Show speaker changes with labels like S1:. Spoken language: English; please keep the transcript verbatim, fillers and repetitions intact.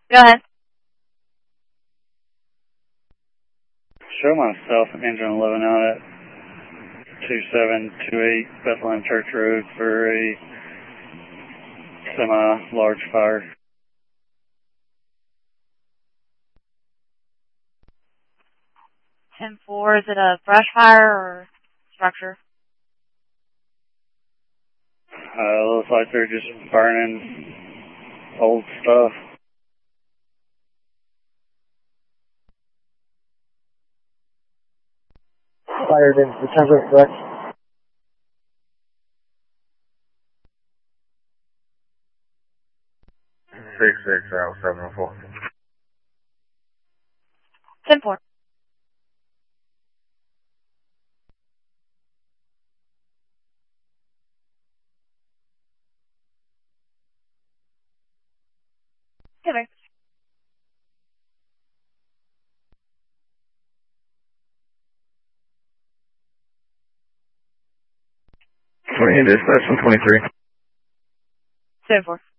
S1: Go ahead.
S2: Show myself engine eleven out at two seven two eight Bethlehem Church Road for a semi-large fire.
S1: ten four, is it a brush fire or structure?
S2: Uh, looks like they're just burning old stuff.
S3: Fired in September, correct?
S4: six six out seven four.
S1: ten four. Come here.
S4: twenty, dispatch one twenty-three.
S1: ten four.